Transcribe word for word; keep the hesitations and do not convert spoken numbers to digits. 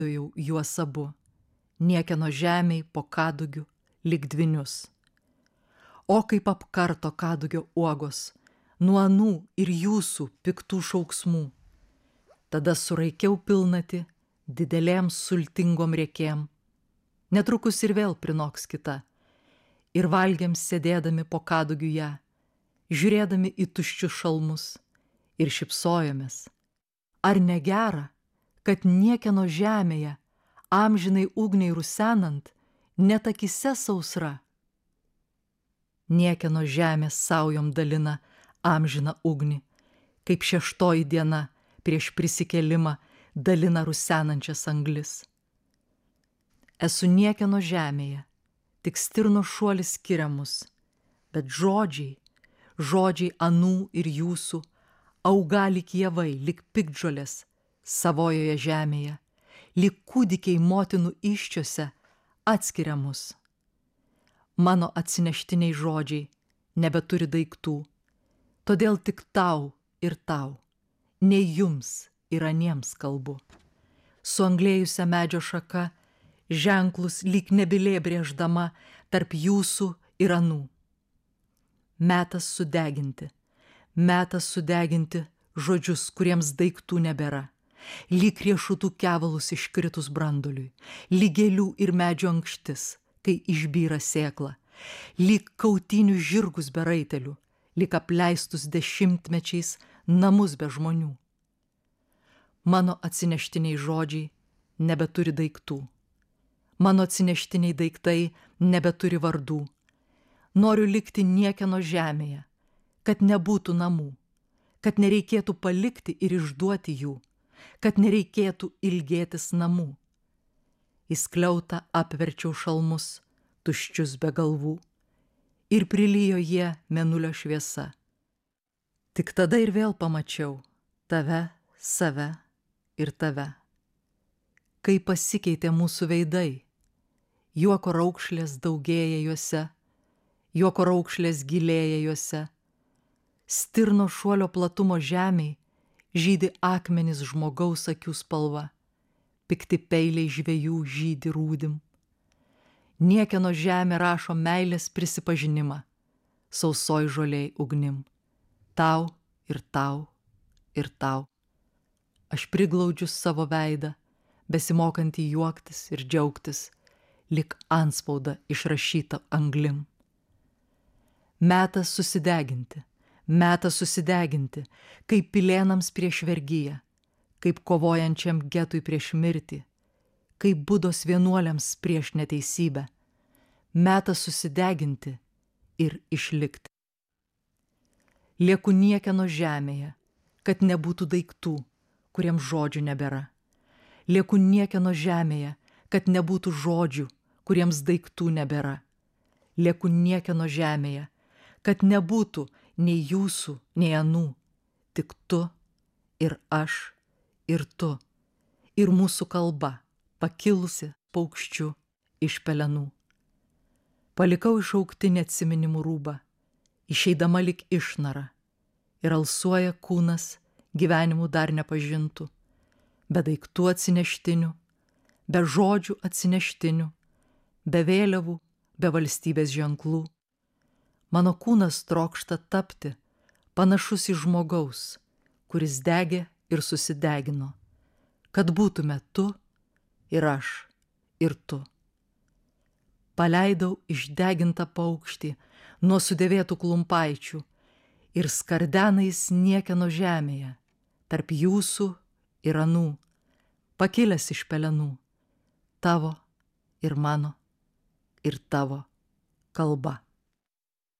jau juos abu, niekieno žemėj po kadugiu lyg dvynius. O kaip apkarto kadugio uogos, nuo anų ir jūsų piktų šauksmų. Tada suraikiau pilnatį didelėm sultingom riekėm. Netrukus ir vėl prinoks kita. Ir valgėm sėdėdami po kadugiu ją, žiūrėdami į tuščius šalmus ir šypsojomės. Ar negera, kad niekieno žemėje, amžinai ugniai rusenant, net akise sausra? Niekieno žemės saujom dalina amžiną ugnį, kaip šeštoji diena prieš prisikėlimą dalina rusenančias anglis. Esu niekieno žemėje, tik stirno šuolis skiria mus, bet žodžiai, žodžiai anų ir jūsų, auga lyg javai, lyg piktžolės savojoje žemėje, lyg kūdikiai motinų įsčiose atskiria mus. Mano atsineštiniai žodžiai nebeturi daiktų, todėl tik tau ir tau, nei jums ir aniems kalbu. Suanglėjusią medžio šaka, ženklus lyg nebylė brėždama tarp jūsų ir anų. Metas sudeginti, metas sudeginti žodžius, kuriems daiktų nebėra, lyg riešutų kevalus iškritus branduliui, lyg gėlių ir medžio ankštis, kai išbyra sėkla, lyg kautynių žirgus be raitelių, lyg apleistus dešimtmečiais namus be žmonių. Mano atsineštiniai žodžiai nebeturi daiktų. Mano atsineštiniai daiktai nebeturi vardų. Noriu likti niekieno žemėje, kad nebūtų namų, kad nereikėtų palikti ir išduoti jų, kad nereikėtų ilgėtis namų. Į skliautą apverčiau šalmus, tuščius be galvų, ir prilijo jie mėnulio šviesa. Tik tada ir vėl pamačiau tave, save ir tave. Kai pasikeitė mūsų veidai, juoko raukšlės daugėja juose, juoko raukšlės gilėja juose, stirno šuolio platumo žemėj žydi akmenys žmogaus akių spalva, pikti peiliai žvejų žydi rūdim. Niekieno žemė rašo meilės prisipažinimą, sausoj žoliai ugnim. Tau ir tau ir tau. Aš priglaudžiu savo veidą, besimokantį juoktis ir džiaugtis, lyg antspauda išrašyta anglim. Metas susideginti, metas susideginti, kaip pilėnams prieš vergiją, kaip kovojančiam getui prieš mirtį, kaip budos vienuoliams prieš neteisybę. Metas susideginti ir išlikti. Lieku niekieno žemėje, kad nebūtų daiktų, kuriems žodžių nebėra. Lieku niekieno žemėje, kad nebūtų žodžių, kuriems daiktų nebėra. Lieku niekieno žemėje, kad nebūtų nei jūsų, nei anų, tik tu ir aš ir tu, ir mūsų kalba, pakilusi paukščiu iš pelenų. Palikau išauktinį atsiminimų rūbą, išeidama lik išnara, ir alsuoja kūnas gyvenimų dar nepažintų, be daiktų atsineštinių, be žodžių atsineštinių, be vėliavų, be valstybės ženklų. Mano kūnas trokšta tapti panašus į žmogaus, kuris degė ir susidegino, kad būtume tu ir aš ir tu. Paleidau išdegintą paukštį nuo sudėvėtų klumpaičių ir skardenais niekieno žemėje, tarp jūsų ir anų, pakilęs iš pelenų, tavo ir mano ir tavo kalba.